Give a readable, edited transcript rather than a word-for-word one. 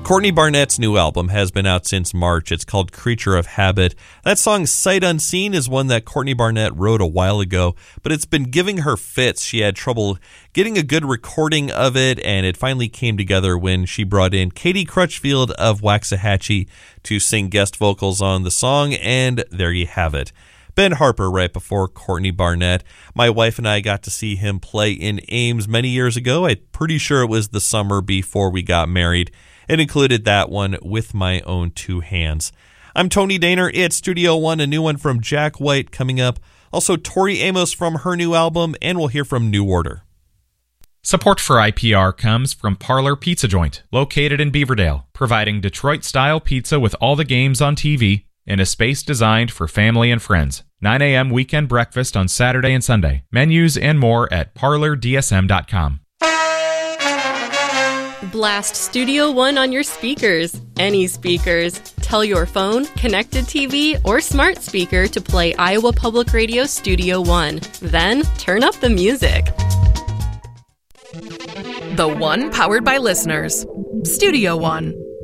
Courtney Barnett's new album has been out since March. It's called Creature of Habit. That song, Sight Unseen, is one that Courtney Barnett wrote a while ago, but it's been giving her fits. She had trouble getting a good recording of it, and it finally came together when she brought in Katie Crutchfield of Waxahachie to sing guest vocals on the song, and there you have it. Ben Harper right before Courtney Barnett. My wife and I got to see him play in Ames many years ago. I'm pretty sure it was the summer before we got married. It included that one with my own two hands. I'm Tony Daner. It's Studio One, a new one from Jack White coming up. Also, Tori Amos from her new album, and we'll hear from New Order. Support for IPR comes from Parlor Pizza Joint, located in Beaverdale, providing Detroit-style pizza with all the games on TV in a space designed for family and friends. 9 a.m. weekend breakfast on Saturday and Sunday. Menus and more at parlordsm.com. Blast Studio One on your speakers. Any speakers. Tell your phone, connected TV, or smart speaker to play Iowa Public Radio Studio One. Then turn up the music. The One powered by listeners. Studio One.